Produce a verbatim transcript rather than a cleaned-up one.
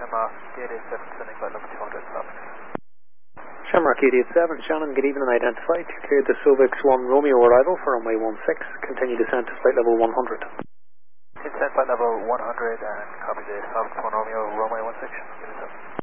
Shamrock eight eight seven, sending flight level two hundred, stop. Shamrock eight eight seven, Shannon, good evening, identified. Cleared the Sovix one Romeo arrival for runway one six. Continue descent to flight level one hundred. Descent flight level one hundred and copy the Sovix one Romeo, runway one six.